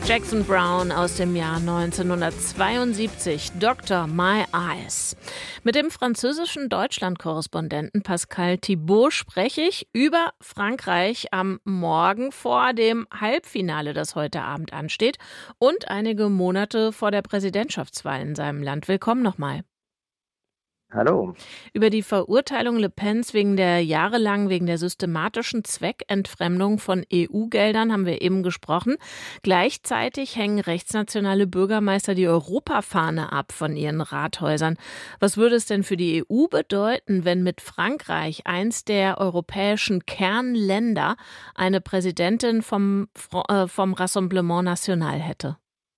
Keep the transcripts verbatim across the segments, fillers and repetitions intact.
Jackson Browne aus dem Jahr neunzehnhundertzweiundsiebzig, Doktor My Eyes. Mit dem französischen Deutschland-Korrespondenten Pascal Thibaut spreche ich über Frankreich am Morgen vor dem Halbfinale, das heute Abend ansteht, und einige Monate vor der Präsidentschaftswahl in seinem Land. Willkommen nochmal. Hallo. Über die Verurteilung Le Pens wegen der jahrelang, wegen der systematischen Zweckentfremdung von E U-Geldern haben wir eben gesprochen. Gleichzeitig hängen rechtsnationale Bürgermeister die Europafahne ab von ihren Rathäusern. Was würde es denn für die E U bedeuten, wenn mit Frankreich, eins der europäischen Kernländer, eine Präsidentin vom, äh, vom Rassemblement National hätte?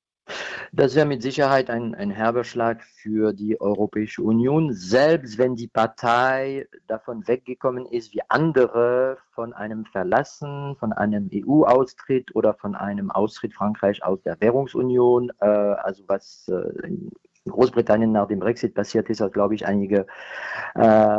Das wäre mit Sicherheit ein, ein herber Schlag für die Europäische Union, selbst wenn die Partei davon weggekommen ist, wie andere von einem Verlassen, von einem E U-Austritt oder von einem Austritt Frankreich aus der Währungsunion, äh, also was äh, in Großbritannien nach dem Brexit passiert ist, hat, glaube ich, einige äh,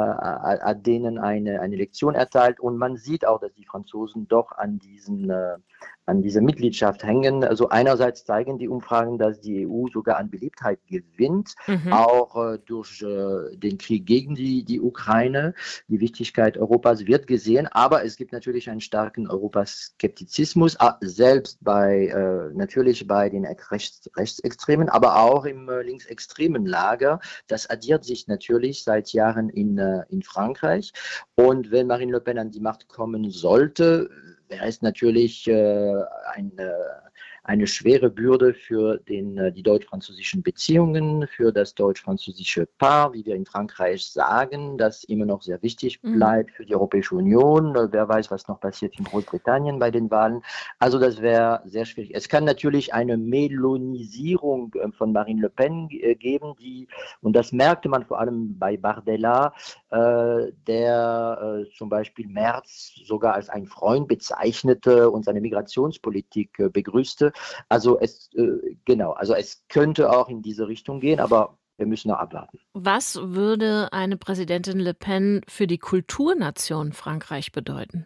hat denen eine, eine Lektion erteilt. Und man sieht auch, dass die Franzosen doch an diesen äh, an dieser Mitgliedschaft hängen. Also einerseits zeigen die Umfragen, dass die E U sogar an Beliebtheit gewinnt, Mhm. auch äh, durch äh, den Krieg gegen die, die Ukraine. Die Wichtigkeit Europas wird gesehen, aber es gibt natürlich einen starken Europaskeptizismus, äh, selbst bei äh, natürlich bei den Rechts, Rechtsextremen, aber auch im äh, linksextremen Lager. Das addiert sich natürlich seit Jahren in, äh, in Frankreich. Und wenn Marine Le Pen an die Macht kommen sollte, wäre es natürlich äh, eine, eine schwere Bürde für den, die deutsch-französischen Beziehungen, für das deutsch-französische Paar, wie wir in Frankreich sagen, das immer noch sehr wichtig Mhm. bleibt für die Europäische Union. Wer weiß, was noch passiert in Großbritannien bei den Wahlen. Also das wäre sehr schwierig. Es kann natürlich eine Melonisierung von Marine Le Pen geben, die, und das merkte man vor allem bei Bardella, äh, der äh, zum Beispiel Merz sogar als ein Freund bezeichnete und seine Migrationspolitik äh, begrüßte. Also es, äh, genau, also es könnte auch in diese Richtung gehen, aber wir müssen noch abwarten. Was würde eine Präsidentin Le Pen für die Kulturnation Frankreich bedeuten?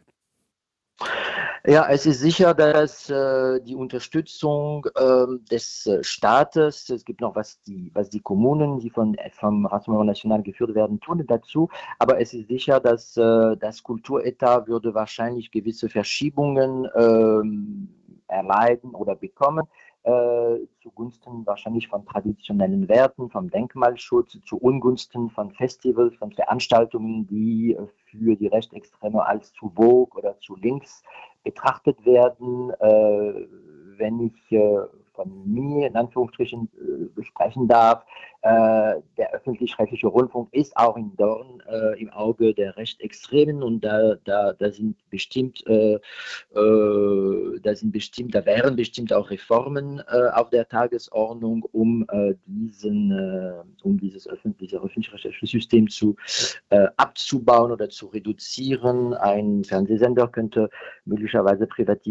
Ja, es ist sicher, dass äh, die Unterstützung äh, des äh, Staates, es gibt noch was die, was die Kommunen, die von, vom Rassemblement National geführt werden, tun dazu, aber es ist sicher, dass äh, das Kulturetat würde wahrscheinlich gewisse Verschiebungen äh, erleiden oder bekommen, äh, zugunsten wahrscheinlich von traditionellen Werten, vom Denkmalschutz, zu Ungunsten von Festivals, von Veranstaltungen, die äh, für die Rechtsextreme als zu vogue oder zu links betrachtet werden. Äh, wenn ich äh, von mir in Anführungsstrichen äh, sprechen darf, äh, der öffentlich-rechtliche Rundfunk ist auch in Dorn äh, im Auge der Rechtsextremen und da, da, da sind bestimmt, äh, äh, da sind bestimmt, da wären bestimmt auch Reformen äh, auf der Tagesordnung, um äh, diesen, äh, um dieses öffentliche, öffentlich-rechtliche System zu äh, abzubauen oder zu reduzieren. Ein Fernsehsender könnte möglicherweise privatisieren